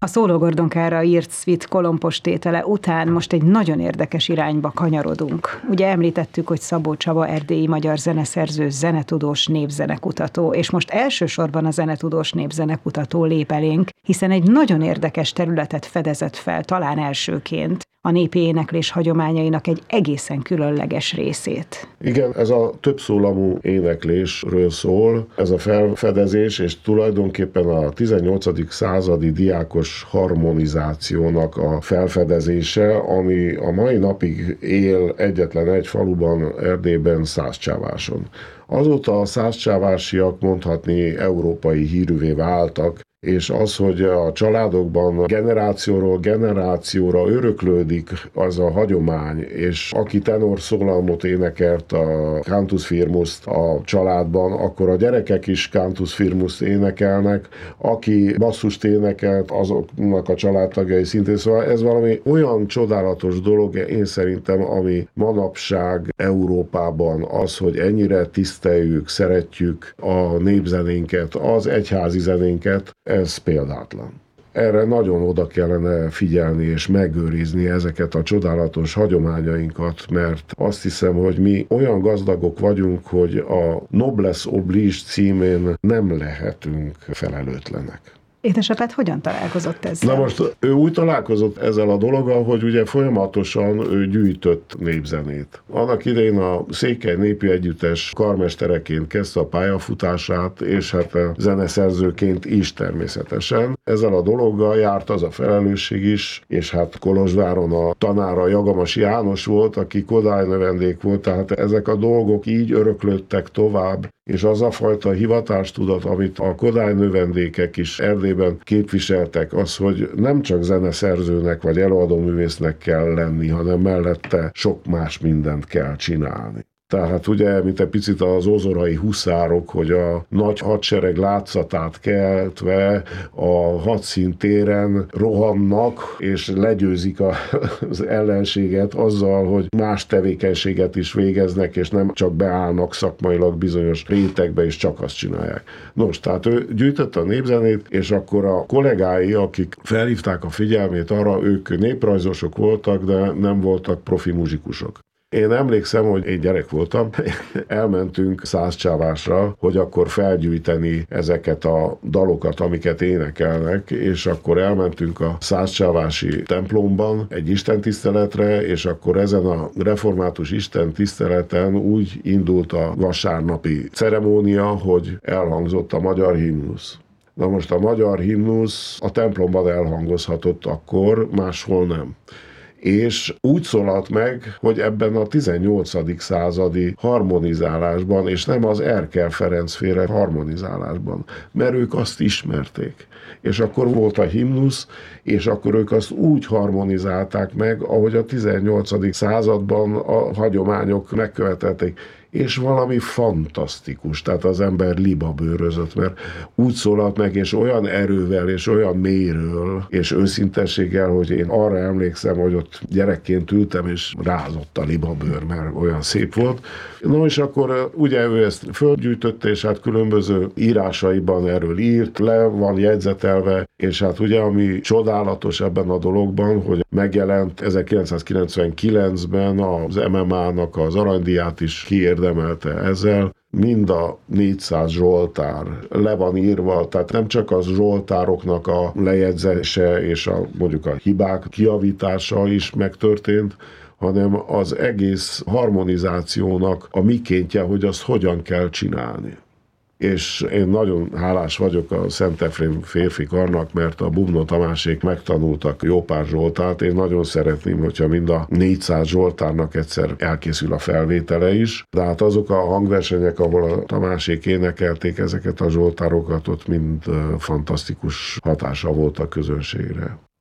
A Szóló Gordonkára írt szvit kolompos tétele után most egy nagyon érdekes irányba kanyarodunk. Ugye említettük, hogy Szabó Csaba erdélyi magyar zeneszerző, zenetudós, népzenekutató, és most elsősorban a zenetudós népzenekutató lép elénk, hiszen egy nagyon érdekes területet fedezett fel talán elsőként, a népi éneklés hagyományainak egy egészen különleges részét. Igen, ez a többszólamú éneklésről szól, ez a felfedezés, és tulajdonképpen a 18. századi diákos harmonizációnak a felfedezése, ami a mai napig él egyetlen egy faluban, Erdélyben, Szászcsáváson. Azóta a szászcsávásiak mondhatni európai hírűvé váltak, és az, hogy a családokban generációról generációra öröklődik az a hagyomány, és aki tenorszólamot énekelt a cantus firmust a családban, akkor a gyerekek is cantus firmust énekelnek, aki basszust énekelt, azoknak a családtagjai szintén. Szóval ez valami olyan csodálatos dolog, én szerintem, ami manapság Európában az, hogy ennyire tiszteljük, szeretjük a népzenénket, az egyházi zenénket, ez példátlan. Erre nagyon oda kellene figyelni és megőrizni ezeket a csodálatos hagyományainkat, mert azt hiszem, hogy mi olyan gazdagok vagyunk, hogy a Noblesse Oblige címén nem lehetünk felelőtlenek. Édesapád hogyan találkozott ezzel? Na most ő úgy találkozott ezzel a dologgal, hogy ugye folyamatosan ő gyűjtött népzenét. Annak idején a Székely Népi Együttes karmestereként kezdte a pályafutását, és hát a zeneszerzőként is természetesen. Ezzel a dologgal járt az a felelősség is, és hát Kolozsváron a tanára Jagamasi János volt, aki Kodály növendék volt, tehát ezek a dolgok így öröklődtek tovább, és az a fajta hivatástudat, amit a Kodály növendékek is Erdélyben képviseltek, az, hogy nem csak zeneszerzőnek vagy előadóművésznek kell lenni, hanem mellette sok más mindent kell csinálni. Tehát ugye, mint egy picit az ozorai huszárok, hogy a nagy hadsereg látszatát keltve a hadszíntéren rohannak, és legyőzik az ellenséget azzal, hogy más tevékenységet is végeznek, és nem csak beállnak szakmailag bizonyos rétegbe, és csak azt csinálják. Nos, tehát ő gyűjtette a népzenét, és akkor a kollégái, akik felhívták a figyelmét arra, ők néprajzosok voltak, de nem voltak profi muzsikusok. Én emlékszem, hogy én gyerek voltam, elmentünk Szászcsávásra, hogy akkor felgyűjteni ezeket a dalokat, amiket énekelnek, és akkor elmentünk a Szászcsávási templomban egy istentiszteletre, és akkor ezen a református istentiszteleten úgy indult a vasárnapi ceremónia, hogy elhangzott a magyar himnusz. Na most a magyar himnusz a templomban elhangozhatott akkor, máshol nem. És úgy szólalt meg, hogy ebben a 18. századi harmonizálásban, és nem az Erkel Ferenc féle harmonizálásban, mert ők azt ismerték. És akkor volt a himnusz, és akkor ők azt úgy harmonizálták meg, ahogy a 18. században a hagyományok megkövetelték. És valami fantasztikus, tehát az ember libabőrözött, mert úgy szólalt meg, és olyan erővel, és olyan mélyről, és őszintességgel, hogy én arra emlékszem, hogy ott gyerekként ültem, és rázott a libabőr, mert olyan szép volt. No, és akkor ugye ő ezt földgyűjtötte, és hát különböző írásaiban erről írt, le van jegyzetelve, és hát ugye ami csodálatos ebben a dologban, hogy megjelent 1999-ben az MMA-nak az aranydíját is kiérdemelte ezzel, mind a 400 zsoltár le van írva, tehát nem csak az zsoltároknak a lejegyzése és mondjuk a hibák kijavítása is megtörtént, hanem az egész harmonizációnak a mikéntje, hogy azt hogyan kell csinálni. És én nagyon hálás vagyok a Szent Efrém férfi karnak, mert a Bubnó Tamásék megtanultak jó pár zsoltárt. Én nagyon szeretném, hogyha mind a 400 zsoltárnak egyszer elkészül a felvétele is. De hát azok a hangversenyek, ahol a Tamásék énekelték ezeket a zsoltárokat, ott mind fantasztikus hatása volt a közönségre.